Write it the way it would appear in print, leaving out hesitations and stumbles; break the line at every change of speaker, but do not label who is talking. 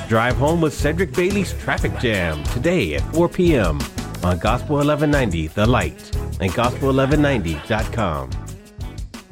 Drive Home with Cedric Bailey's Traffic Jam today at 4 p.m. on Gospel 1190 The Light and gospel1190.com.